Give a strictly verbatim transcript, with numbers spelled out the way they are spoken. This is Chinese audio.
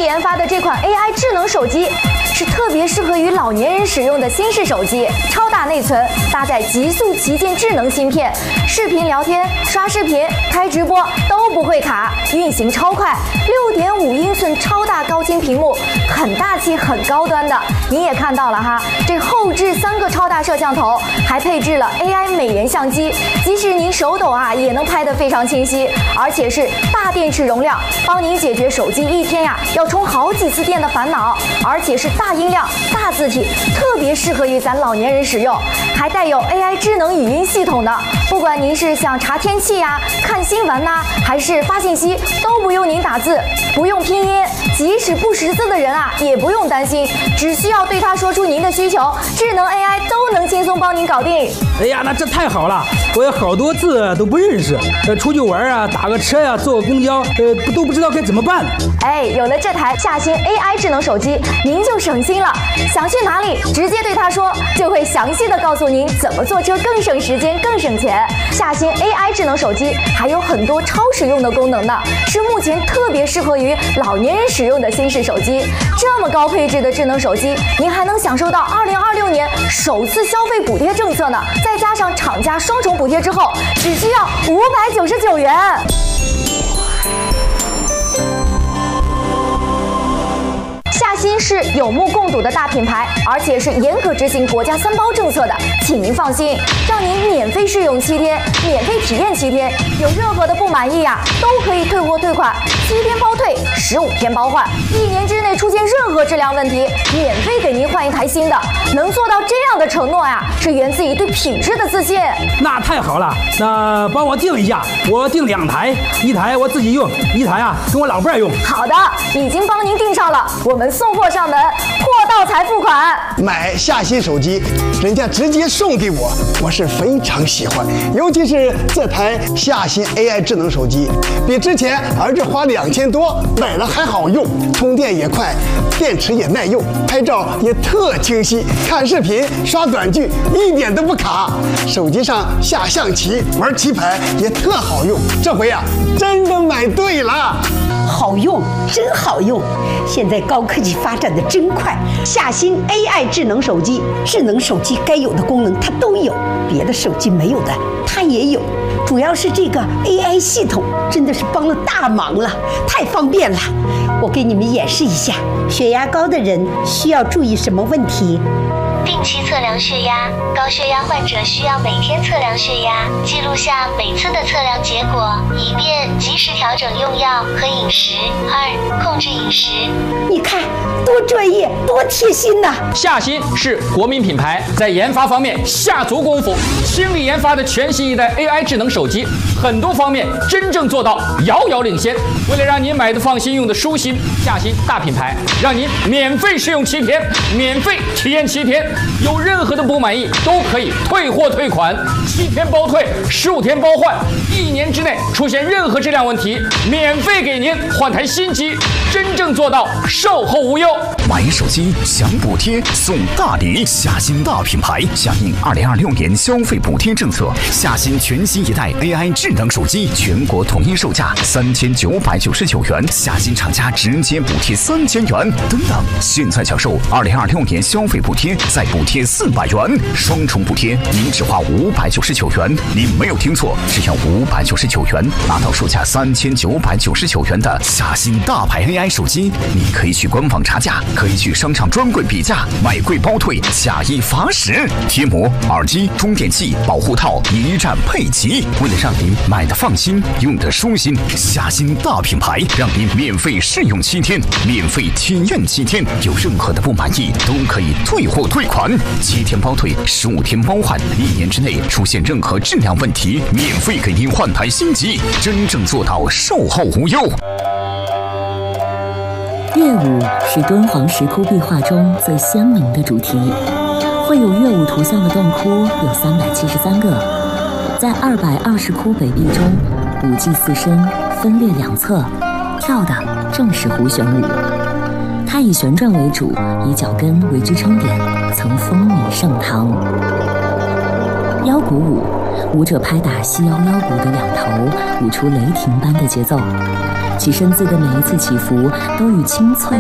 研发的这款 A I 智能手机是特别适合于老年人使用的新式手机，超大内存，搭载极速旗舰智能芯片，视频聊天、刷视频、开直播都不会卡，运行超快，六点五英寸超大高清屏幕，很大气、很高端的。你也看到了哈，这后置三个超大摄像头，还配置了 A I 美颜相机，即使您手抖啊，也能拍得非常清晰，而且是大电池容量，帮您解决手机一天呀要充好几次电的烦恼，而且是大音量、大字体，特别适合于咱老年人使用，还带有 A I 智能语音系统的，不管您是想查天气呀、看新闻呐、啊，还是发信息，都不用您打字，不用拼音，即使不识字的人啊，也不用担心，只需要对他说出您的需求，智能 A I 都能轻松帮您搞定。 哎呀，那这太好了，我有好多字都不认识，呃，出去玩啊，打个车呀、啊，坐个公交，呃，都不知道该怎么办。 哎，有了这台夏新 A I 智能手机，您就省心了，想去哪里，直接对他说，就会详细的告诉您怎么坐车更省时间、更省钱。夏新 A I 智能手机还有很多超实用的功能呢，是目前特别适合于老年人使用的新式手机。这么高配置的智能手机，您还能享受到二零二六年首次消费补贴政策呢，再加上厂家双重补贴之后，只需要五百九十九元。夏新是有目共睹的大品牌，而且是严格执行国家三包政策的，请您放心，让您免费试用七天，免费体验七天，有任何的不满意呀、啊，都可以退货退款，七天包退，十五天包换，一年之内出现任何质量问题，免费给您换一台新的。能做到这样的承诺呀，是源自于对品质的自信。 那太好了，那帮我订一下，我订两台，一台我自己用，一台啊跟我老伴儿用。 好的，已经帮您订上了，我们送货上门，货到才付款。 买夏新手机，人家直接送给我，我是非常喜欢。尤其是这台夏新 A I 智能手机，比之前儿子花两千多买了还好用，充电也快，电池也耐用，拍照也特清晰，看视频、刷短剧一点都不卡。手机上下象棋、玩棋牌也特好用。这回啊，真的买对了。 好用，真好用！现在高科技发展的真快，夏新 A I 智能手机，智能手机该有的功能它都有，别的手机没有的它也有。主要是这个 A I 系统真的是帮了大忙了，太方便了。我给你们演示一下，血压高的人需要注意什么问题？ 定期测量血压，高血压患者需要每天测量血压，记录下每次的测量结果，以便及时调整用药和饮食。二、控制饮食。 你看，多专业，多贴心呐！ 夏新是国民品牌，在研发方面下足功夫，倾力研发的全新一代 A I 智能手机，很多方面真正做到遥遥领先。为了让您买的放心，用的舒心，夏新大品牌让您免费试用七天，免费体验七天。有任何的不满意都可以退货退款，七天包退，十五天包换，一年之内出现任何质量问题，免费给您换台新机，真正做到售后无忧。 买手机享补贴送大礼，夏新大品牌响应二零二六年消费补贴政策，夏新全新一代 A I 智能手机全国统一售价三千九百九十九元，夏新厂家直接补贴三千元，等等，现在享受二零二六年消费补贴。再补贴四百元，双重补贴，您只花五百九十九元。您没有听错，只要五百九十九元，拿到售价三千九百九十九元的夏新大牌 A I 手机。你可以去官网查价，可以去商场专柜比价，买贵包退，假一罚十。贴膜、耳机、充电器、保护套一站配齐。为了让您买的放心，用的舒心，夏新大品牌让您免费试用七天，免费体验七天，有任何的不满意都可以退货退款，七天包退，十五天包换，一年之内出现任何质量问题，免费给您换台新机，真正做到售后无忧。 乐舞是敦煌石窟壁画中最鲜明的主题，绘有乐舞图像的洞窟有三百七十三个，在二百二十窟北壁中，舞伎四身分列两侧，跳的正是胡旋舞。它以旋转为主，以脚跟为支撑点，曾风靡盛唐。腰鼓舞，舞者拍打细腰腰鼓的两头，舞出雷霆般的节奏，其身姿的每一次起伏都与清脆